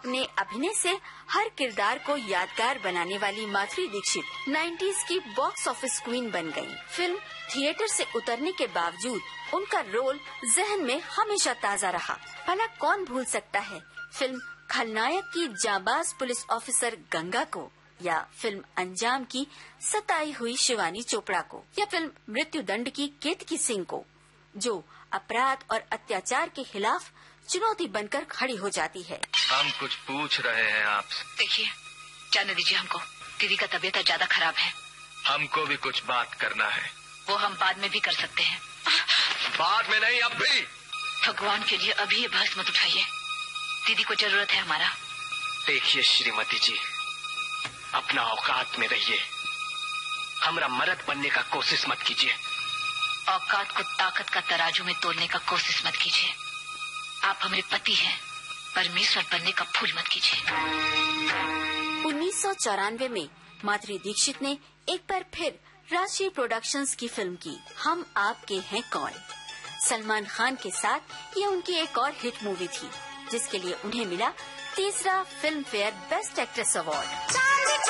अपने अभिनय से हर किरदार को यादगार बनाने वाली माधुरी दीक्षित 90s की बॉक्स ऑफिस क्वीन बन गयी। फिल्म थिएटर से उतरने के बावजूद उनका रोल जहन में हमेशा ताज़ा रहा। भला कौन भूल सकता है फिल्म खलनायक की जाबाज पुलिस ऑफिसर गंगा को, या फिल्म अंजाम की सताई हुई शिवानी चोपड़ा को, या फिल्म मृत्युदंड की केतकी सिंह को, जो अपराध और अत्याचार के खिलाफ चुनौती बनकर खड़ी हो जाती है। हम कुछ पूछ रहे हैं आपसे। देखिए, जाने दीजिए हमको, दीदी का तबीयत ज्यादा खराब है। हमको भी कुछ बात करना है। वो हम बाद में भी कर सकते हैं। बाद में नहीं, अब भी। भगवान के लिए अभी ये बहस मत उठाइए, दीदी को जरूरत है हमारा। देखिए श्रीमती जी, अपना औकात में रहिए, हमरा मर्द बनने का कोशिश मत कीजिए। औकात को ताकत का तराजू में तोलने का कोशिश मत कीजिए। आप हमारे पति हैं, परमेश्वर बनने का भूल मत कीजिए। 1994 में माधुरी दीक्षित ने एक बार फिर राशि प्रोडक्शंस की फिल्म की हम आपके हैं कौन। सलमान खान के साथ ये उनकी एक और हिट मूवी थी, जिसके लिए उन्हें मिला तीसरा film fair best actress award.